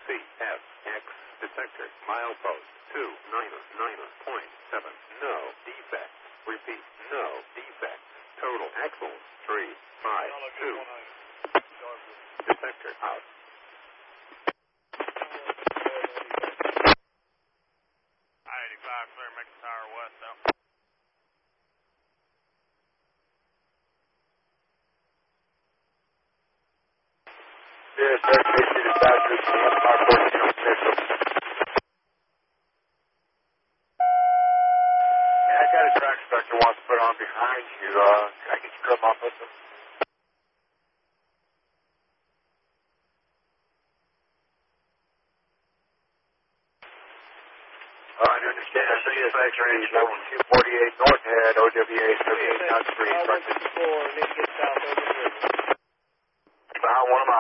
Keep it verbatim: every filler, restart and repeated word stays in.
C F X detector milepost two nine nine point seven. No defect. Repeat, no defect. Total axle three five two. Detector out. I eighty-five clear, make the tire west out. Yes, sir. Casey dispatchers from one five fourteen on Central. Yeah, I got a track inspector wants to put on behind you. Uh, can I get you come off with them? Uh, I understand. I see this X-ray is going two forty-eight north head, O W A seventy-eight nine three. I one sixty-four, need to get south over here. About one mile.